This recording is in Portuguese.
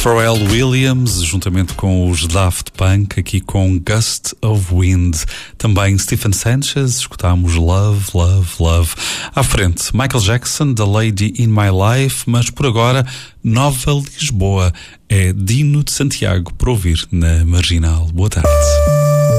Pharrell Williams, juntamente com os Daft Punk, aqui com Gust of Wind. Também Stephen Sanchez, escutámos Love, Love, Love. À frente, Michael Jackson, The Lady in My Life, mas por agora, Nova Lisboa. É Dino de Santiago, para ouvir na Marginal. Boa tarde.